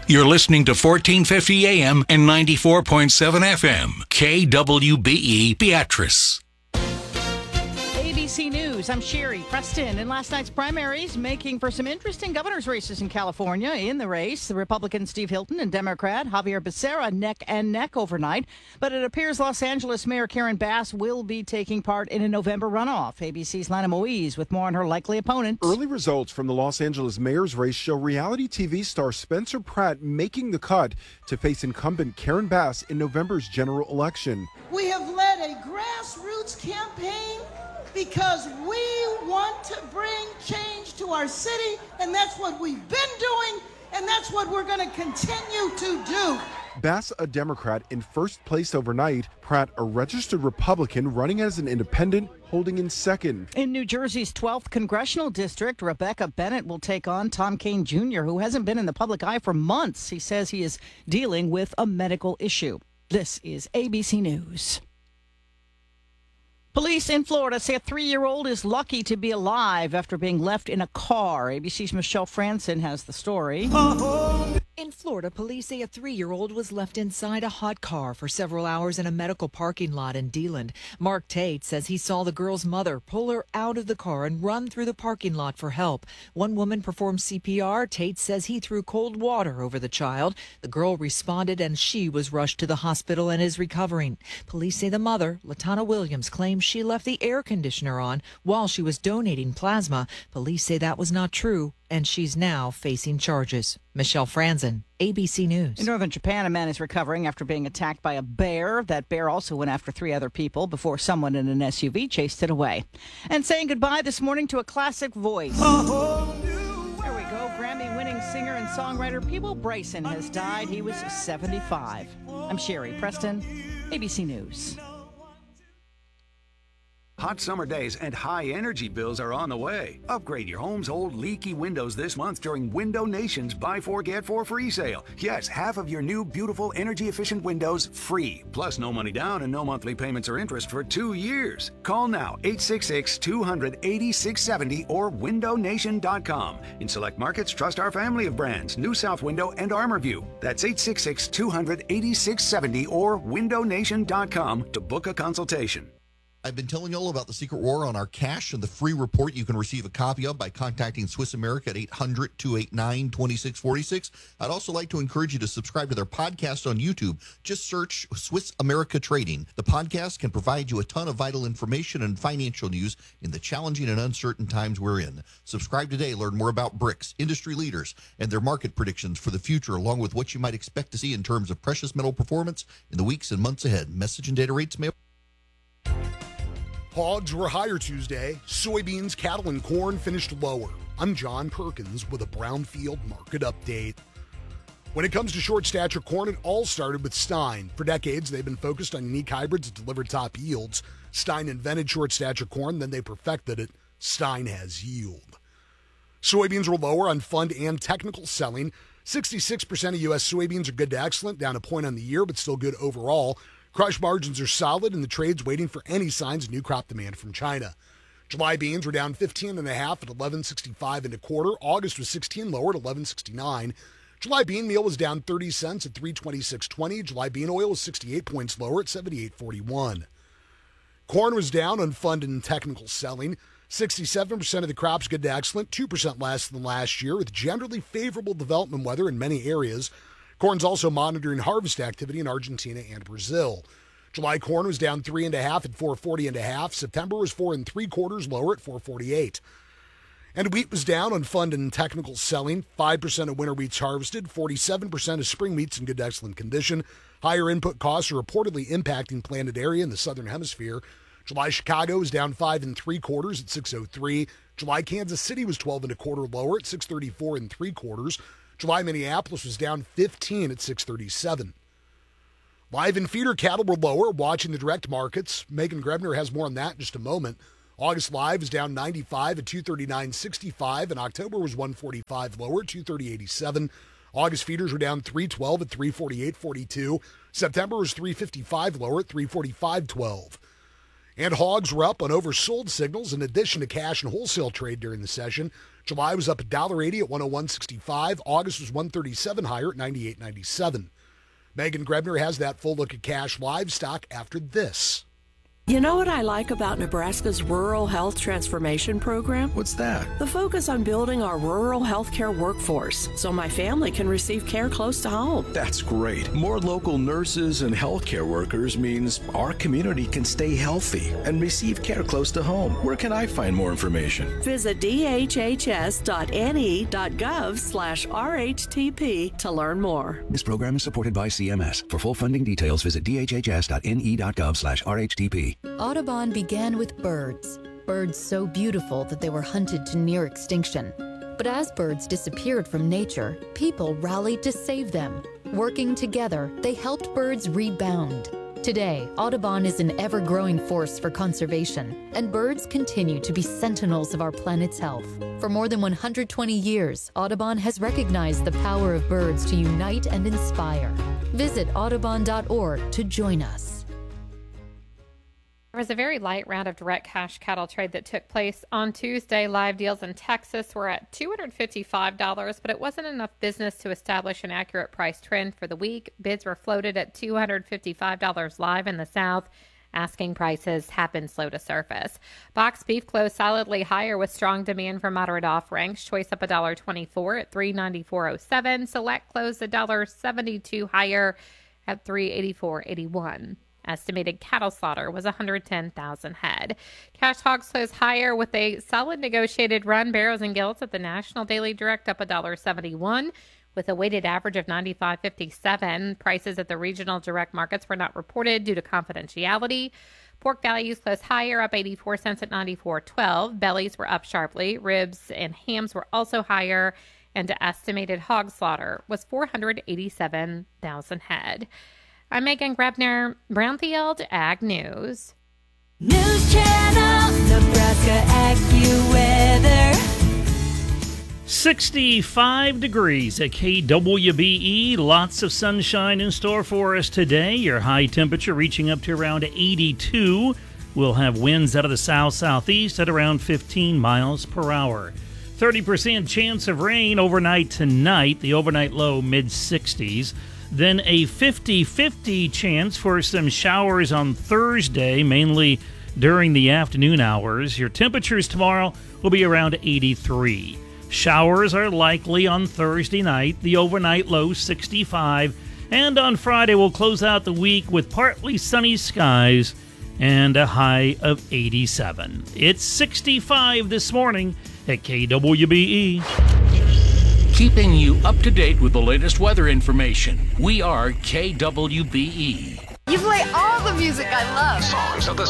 You're listening to 1450 AM and 94.7 FM. KWBE Beatrice. ABC News, I'm Sherry Preston. In last night's primaries, making for some interesting governor's races in California. In the race, the Republican Steve Hilton and Democrat Javier Becerra neck and neck overnight. But it appears Los Angeles Mayor Karen Bass will be taking part in a November runoff. ABC's Lana Moise with more on her likely opponent. Early results from the Los Angeles mayor's race show reality TV star Spencer Pratt making the cut to face incumbent Karen Bass in November's general election. We have led a grassroots campaign because we want to bring change to our city, and that's what we've been doing, and that's what we're going to continue to do. Bass, a Democrat, in first place overnight. Pratt, a registered Republican, running as an independent, holding in second. In New Jersey's 12th congressional district, Rebecca Bennett will take on Tom Kean Jr., who hasn't been in the public eye for months. He says he is dealing with a medical issue. This is ABC News. Police in Florida say a 3-year-old is lucky to be alive after being left in a car. ABC's Michelle Franson has the story. In Florida, police say a 3-year-old was left inside a hot car for several hours in a medical parking lot in Deland. Mark Tate says he saw the girl's mother pull her out of the car and run through the parking lot for help. One woman performed CPR. Tate says he threw cold water over the child. The girl responded and she was rushed to the hospital and is recovering. Police say the mother, Latana Williams, claims she left the air conditioner on while she was donating plasma. Police say that was not true, and she's now facing charges. Michelle Franzen, ABC News. In northern Japan, a man is recovering after being attacked by a bear. That bear also went after 3 other people before someone in an SUV chased it away. And saying goodbye this morning to a classic voice. There we go. Grammy-winning singer and songwriter Peeble Bryson has died. He was 75. I'm Sherry Preston, ABC News. Hot summer days and high energy bills are on the way. Upgrade your home's old leaky windows this month during Window Nation's Buy 4 Get 4 free sale. Yes, half of your new beautiful energy efficient windows free. Plus no money down and no monthly payments or interest for 2 years. Call now 866-200-8670 or windownation.com. In select markets, trust our family of brands, New South Window and ArmorView. That's 866-200-8670 or windownation.com to book a consultation. I've been telling you all about the Secret War on our cash and the free report you can receive a copy of by contacting Swiss America at 800-289-2646. I'd also like to encourage you to subscribe to their podcast on YouTube. Just search Swiss America Trading. The podcast can provide you a ton of vital information and financial news in the challenging and uncertain times we're in. Subscribe today. Learn more about BRICS, industry leaders, and their market predictions for the future, along with what you might expect to see in terms of precious metal performance in the weeks and months ahead. Message and data rates may... Hogs were higher Tuesday. Soybeans, cattle, and corn finished lower. I'm John Perkins with a Brownfield market update. When it comes to short stature corn, it all started with Stein. For decades, they've been focused on unique hybrids that deliver top yields. Stein invented short stature corn, then they perfected it. Stein has yield. Soybeans were lower on fund and technical selling. 66% of U.S. soybeans are good to excellent, down a point on the year, but still good overall. Crush margins are solid, and the trade's waiting for any signs of new crop demand from China. July beans were down 15.5 at 11.65 and a quarter. August was 16 lower at 11.69. July bean meal was down 30 cents at 326.20. July bean oil was 68 points lower at 78.41. Corn was down on fund and technical selling. 67% of the crop's good to excellent, 2% less than last year, with generally favorable development weather in many areas. Corn's also monitoring harvest activity in Argentina and Brazil. July corn was down 3.5 at 440.5. September was 4 3/4 lower at 448. And wheat was down on fund and technical selling. 5% of winter wheats harvested, 47% of spring wheats in good to excellent condition. Higher input costs are reportedly impacting planted area in the southern hemisphere. July Chicago was down 5 3/4 at 603. July Kansas City was 12 1/4 lower at 634 3/4. July Minneapolis was down 15 at 637. Live and feeder cattle were lower, watching the direct markets. Megan Grebner has more on that in just a moment. August live is down 95 at 239.65, and October was 145 lower at 230.87. August feeders were down 312 at 348.42. September was 355 lower at 345.12. And hogs were up on oversold signals in addition to cash and wholesale trade during the session. July was up $1.80 at 101.65. August was $1.37 higher at 98.97. Megan Grebner has that full look at cash livestock after this. You know what I like about Nebraska's Rural Health Transformation Program? What's that? The focus on building our rural healthcare workforce so my family can receive care close to home. That's great. More local nurses and healthcare workers means our community can stay healthy and receive care close to home. Where can I find more information? Visit dhhs.ne.gov/RHTP to learn more. This program is supported by CMS. For full funding details, visit dhhs.ne.gov/RHTP. Audubon began with birds. Birds so beautiful that they were hunted to near extinction. But as birds disappeared from nature, people rallied to save them. Working together, they helped birds rebound. Today, Audubon is an ever-growing force for conservation, and birds continue to be sentinels of our planet's health. For more than 120 years, Audubon has recognized the power of birds to unite and inspire. Visit audubon.org to join us. There was a very light round of direct cash cattle trade that took place on Tuesday. Live deals in Texas were at $255, but it wasn't enough business to establish an accurate price trend for the week. Bids were floated at $255 live in the South. Asking prices have been slow to surface. Boxed beef closed solidly higher with strong demand for moderate offerings. Choice up $1.24 at $394.07. Select closed $1.72 higher at $384.81. Estimated cattle slaughter was 110,000 head. Cash hogs closed higher with a solid negotiated run. Barrows and Gilts at the National Daily Direct up $1.71 with a weighted average of 95.57. Prices at the regional direct markets were not reported due to confidentiality. Pork values closed higher, up 84 cents at 94.12. Bellies were up sharply. Ribs and hams were also higher, and the estimated hog slaughter was 487,000 head. I'm Megan Grebner, Brownfield Ag News. News Channel, Nebraska AccuWeather. 65 degrees at KWBE. Lots of sunshine in store for us today. Your high temperature reaching up to around 82. We'll have winds out of the south-southeast at around 15 miles per hour. 30% chance of rain overnight tonight. The overnight low mid-60s. Then a 50-50 chance for some showers on Thursday, mainly during the afternoon hours. Your temperatures tomorrow will be around 83. Showers are likely on Thursday night, the overnight low 65. And on Friday, we'll close out the week with partly sunny skies and a high of 87. It's 65 this morning at KWBE. Keeping you up to date with the latest weather information. We are KWBE. You play all the music I love. Songs of the